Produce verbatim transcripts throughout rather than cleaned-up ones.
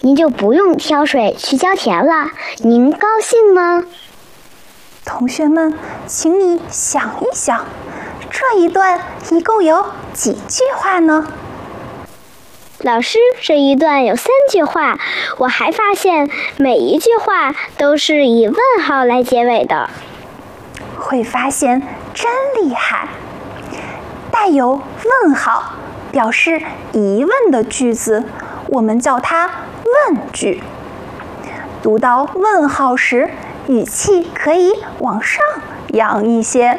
您就不用挑水去浇田了。您高兴吗？ 同学们，请你想一想，这一段一共有几句话呢？ 老师，这一段有三句话，我还发现每一句话都是以问号来结尾的。 会发现真厉害！带有问号表示疑问的句子，我们叫它问句。读到问号时，语气可以往上扬一些。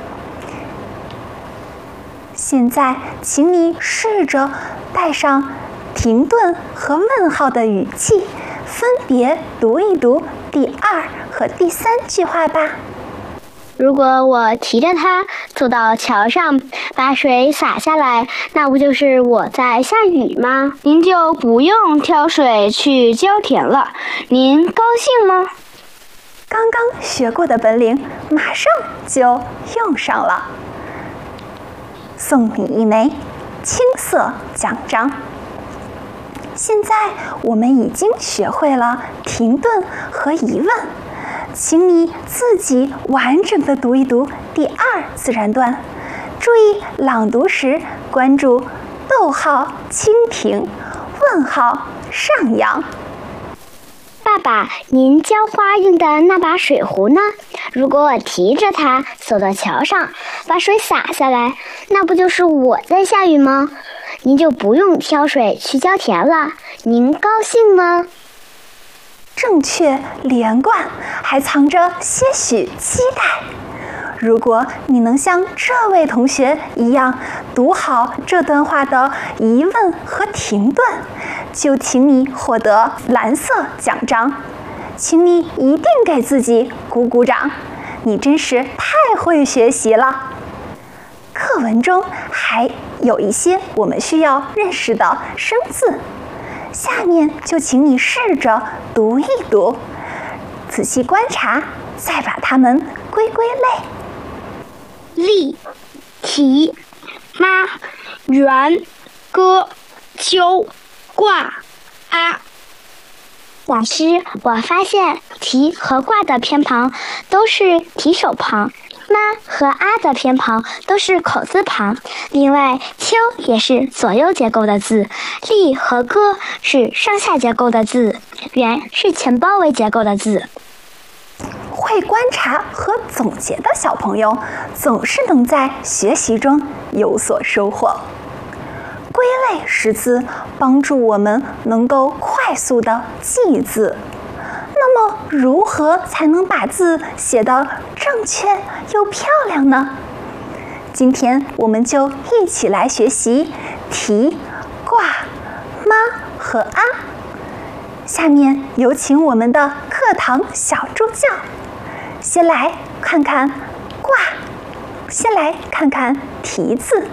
现在，请你试着带上停顿和问号的语气，分别读一读第二和第三句话吧。 如果我提着它走到桥上，把水洒下来，那不就是我在下雨吗？ 您就不用挑水去浇田了。您高兴吗？ 刚刚学过的本领，马上就用上了。送你一枚青色奖章。现在我们已经学会了停顿和疑问，请你自己完整的读一读第二自然段，注意朗读时关注逗号蜻蜓，问号上扬。 爸爸，您浇花用的那把水壶呢？如果我提着它走到桥上，把水洒下来，那不就是我在下雨吗？您就不用挑水去浇田了。您高兴吗？ 正确连贯，还藏着些许期待。如果你能像这位同学一样读好这段话的疑问和停顿，就请你获得蓝色奖章。请你一定给自己鼓鼓掌，你真是太会学习了。课文中还有一些我们需要认识的生字，下面就请你试着读一读，仔细观察，再把它们归归类。 立、提、妈、圆、歌、秋、挂、啊。 老师，我发现提和挂的偏旁都是提手旁，妈和啊的偏旁都是口字旁。另外，秋也是左右结构的字，立和歌是上下结构的字，圆是前包围结构的字。 会观察和总结的小朋友，总是能在学习中有所收获。归类识字帮助我们能够快速地记字。那么，如何才能把字写得正确又漂亮呢？今天我们就一起来学习提、挂、妈和啊。下面有请我们的课堂小助教，先来看看挂，先来看看提字。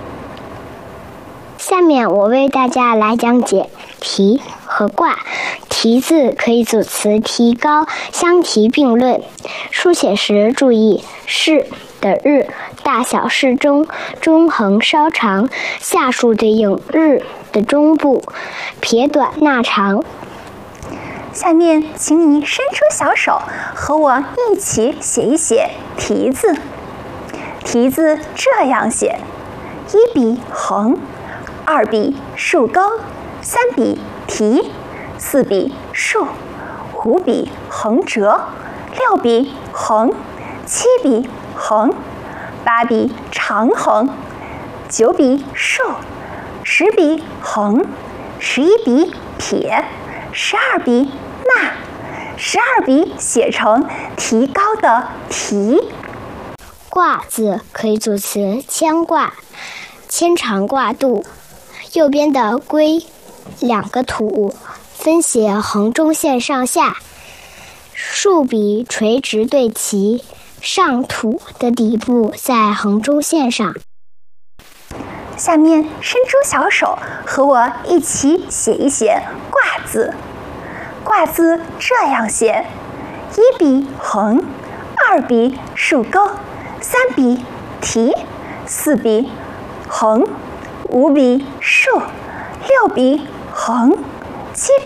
下面我为大家来讲解提和挂。提字可以组词提高，相提并论。书写时注意是的日大小适中，中横稍长，下数对应日的中部，撇短捺长。 下面请你伸出小手，和我一起写一写提字。提字这样写：一笔横，二笔竖钩，三笔提，四笔竖，五笔横折，六笔横，七笔横，八笔长横，九笔竖，十笔横，十一笔撇，十二笔捺，十二笔写成提高的提。 挂字可以组词牵挂，牵长挂肚。右边的归两个土，分写横中线上下，竖笔垂直对齐，上土的底部在横中线上。 下面伸出小手，和我一起写一写挂字。挂字这样写：一笔横，二笔竖钩，三笔提，四笔横，五笔竖，六笔横，七